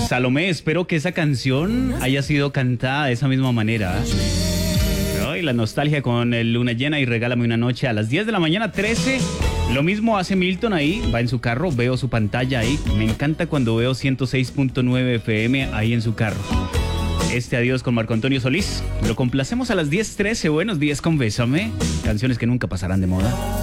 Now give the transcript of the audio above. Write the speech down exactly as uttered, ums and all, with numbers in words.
Salomé, espero que esa canción haya sido cantada de esa misma manera. ¿No? Y la nostalgia con el Luna Llena y Regálame una Noche a las diez de la mañana, trece. Lo mismo hace Milton ahí, va en su carro, veo su pantalla ahí. Me encanta cuando veo ciento seis punto nueve F M ahí en su carro. Este Adiós con Marco Antonio Solís. Lo complacemos a las diez trece. Buenos días con Bésame. Canciones que nunca pasarán de moda.